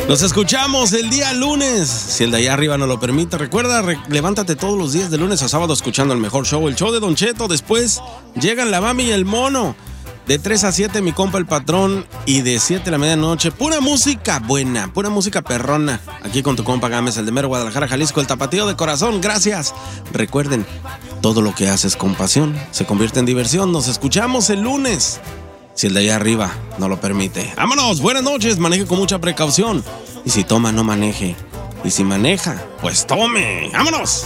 Nos escuchamos el día lunes, si el de allá arriba nos lo permite. Recuerda, levántate todos los días de lunes a sábado escuchando el mejor show, el show de Don Cheto. Después llegan la Mami y el Mono. De 3 a 7 mi compa el Patrón. Y de 7 a la medianoche, pura música buena, pura música perrona. Aquí con tu compa Gámez, el de mero Guadalajara, Jalisco, el tapatío de corazón. Gracias. Recuerden, todo lo que haces con pasión se convierte en diversión. Nos escuchamos el lunes, si el de allá arriba no lo permite. ¡Vámonos! Buenas noches, maneje con mucha precaución. Y si toma, no maneje. Y si maneja, pues tome. ¡Vámonos!